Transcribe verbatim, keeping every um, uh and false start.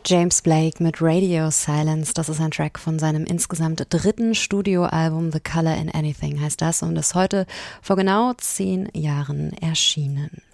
James Blake mit Radio Silence, das ist ein Track von seinem insgesamt dritten Studioalbum The Color in Anything heißt das und ist heute vor genau zehn Jahren erschienen.